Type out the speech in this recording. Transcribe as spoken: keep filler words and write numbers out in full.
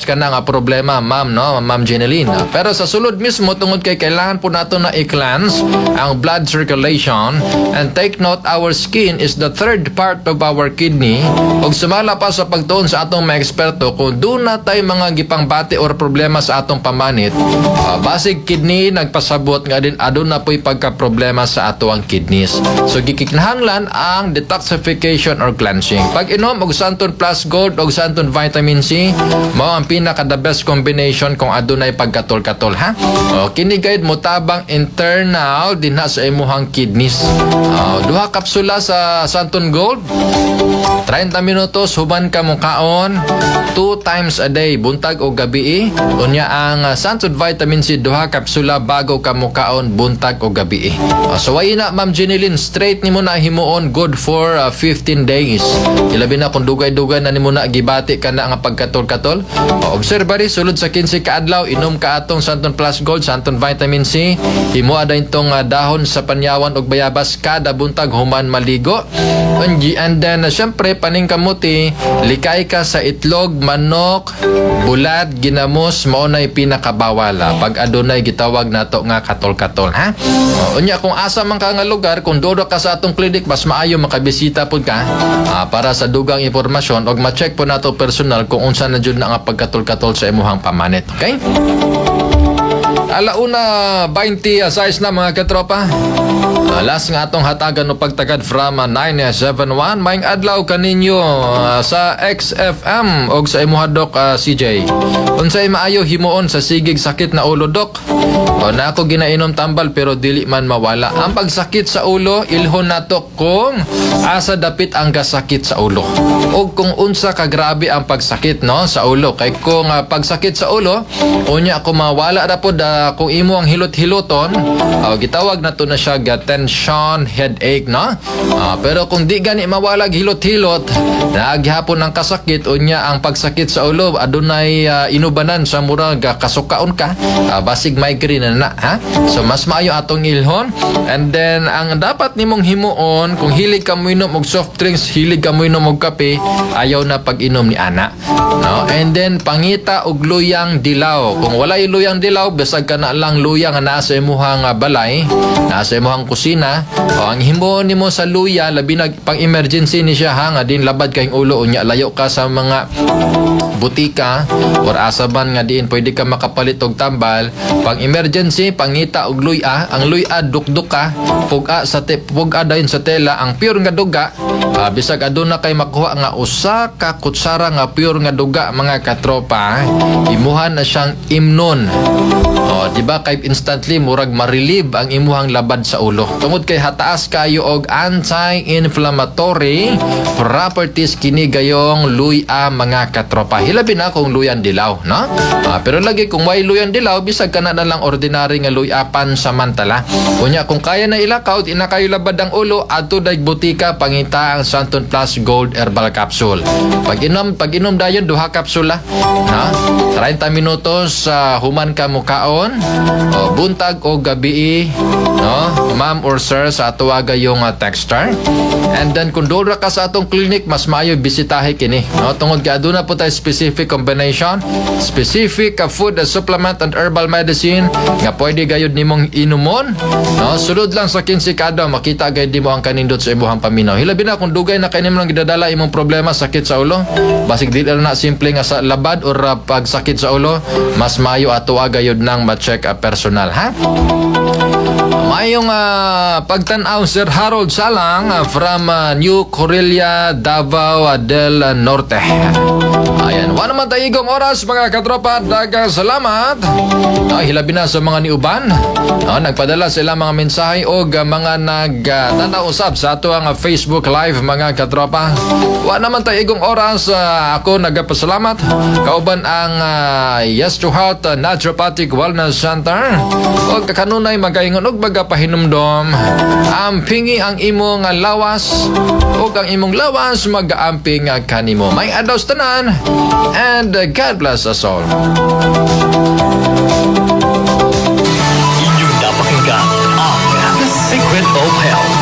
ka na nga problema, ma'am, no? Ma'am Jeneline. Pero sa sulod mismo, tungod kay kailangan po nato na i-cleanse ang blood circulation. And take note, our skin is the third part of our kidney. Ug sumala pa sa pagtuon sa atong mga eksperto, kung doon na tayo mga gipangbati or problema sa atong pamanit, uh, basig kidney nagpasabot nga din adun na po'y pagka-problema sa ato ang kidneys. So gikinahanglan ang detoxification or cleansing. Pag inom og Santon Plus Gold og Santon Vitamin C, mao ang pinaka the best combination kung adunay pagkatol-katol, ha? O, kini guide mo tabang internal dinha sa imuhang kidneys. O, duha kapsula sa Santon Gold, thirty minutos human ka mo kaon, two times a day, buntag o gabi. Unya ang uh, Santon Vitamin C, duha kapsula bago ka mo kaon, buntag o gabi. O, so way na, Ma'am Jeneline, straight ni mo na himuon, good for uh, fifteen days. Ilabi na kung dugay-dugay na ni mo na gibati ka na nga pagkatol-katol. O, observary, sulod sa fifteen ka adlaw, inom ka atong Santon Plus Gold, Santon Vitamin C, himo ada itong uh, dahon sa panyawan og bayabas kada buntag human maligo. And then, uh, syempre, paningkamuti, likay ka sa itlog, manok, bulat, ginamos, maunay pinakabawala. Pag adunay gitawag nato nga katol-katol, ha? O, unya, kung asa man ka nga lugar, kung dodo ka sa atong klinik, mas maayo makabisita po ka uh, para sa dugang impormasyon og ma-check po nato personal kung unsa na jud na nga pagkatol-katol sa imuhang pamanit. Okay? Alauna twenty uh, size na mga katropa. Uh, last nga atong hatagan no pagtagad from uh, nine seven one. Maing adlaw kaninyo uh, sa X F M og sa imuha Dok uh, C J. Unsay maayo himuon sa sigig sakit na ulo, Dok? O, na ako ginainom tambal pero dili man mawala. Ang pagsakit sa ulo, ilhon nato kung asa dapit ang kasakit sa ulo. O kung unsa ka grabe ang pagsakit, no, sa ulo. Kay kung uh, pagsakit sa ulo, unya kung mawala ra pod uh, kung imo ang hilot-hiloton, uh, gitawag na to na siya ga tension headache, no? Uh, pero kung di gani mawalag hilot-hilot, naghapon ang kasakit, unya ang pagsakit sa ulo, adunay uh, inubanan sa murag uh, kasukaon ka, uh, basig migraine na na, ha? So mas maayo atong ilhon. And then ang dapat nimong himuon, kung hilig ka mo inom og soft drinks, hilig ka mo inom og kape, ayaw na pag-inom ni ana, no? And then pangita og luyang dilaw. Kung wala luyang dilaw, basag ka na lang luyang nga nasa imuhang uh, balay, nasa imuhang kusina. O, ang himuon nimo sa luya, labi na pang emergency ni siya, ha, nga din labad kayong ulo, unya layo ka sa mga butika or asaban nga diin pwede ka makapalit og tambal. Pang emergency, pangita og luya. Ang luya dukduk ka, puga sa te, puga dayon sa tela, ang pure nga duga, uh, bisag aduna kay makuha nga usa ka kutsara nga pure nga duga, mga katropa, imuhan na siyang imnon. O, di ba kay instantly murag ma-relieve ang imuhang labad sa ulo. Tungod kay hataas kayo og anti-inflammatory properties kini gayong luya, mga katropa. Hilabi na kung luyan dilaw, no? Uh, pero lagi kung may luyan dilaw, bisag ka na na lang ordinary nga luya pansamantala. Kunya kung kaya na ilakaw, ina kayo labad ang ulo, adto dag butika, pangita ang Santon Plus Gold Herbal Capsule. Pag inom, pag inom dayon duha kapsula, no? thirty minutos uh, human ka mukaon, o buntag o gabi, no? Ma'am or sir sa atuwaga yung uh, texter. And then kung doon ka sa atong clinic, mas maayo bisitahe kini, no? Tungod kay aduna po tayo specific combination, specific uh, food uh, supplement and herbal medicine nga pwede gayud nimong inumon, no? Sulod lang sa fifteen kada makita gayud nimo ang kanindot sa imuhang paminaw. Hilabi na kung dugay na kanimo nang gidadala imong problema, sakit sa ulo, basig dili na simple nga sa labad or uh, pagsakit sa ulo, mas maayo ato gayud nang ma-check uh, personal, ha? Mayong uh, pagtanaw Sir Harold Salang uh, from uh, New Correlia, Davao uh, del Norte. Ayan, wala naman tayo igong oras, mga katropa. Dagang salamat. No, hilabi na sa mga niuban. No, nagpadala sila mga mensahe o uh, mga nagtanausap uh, sa ato ang uh, Facebook Live, mga katropa. Wala naman tayo igong oras. Uh, ako nagpasalamat. Kauban ang uh, Yes to Health uh, Naturopathic Wellness Center. O kakanunay magaingon og baga pahinumdom, ampingi ang imong lawas o ang imong lawas mag-aamping kanimo. May adlaw tanan, and God bless us all.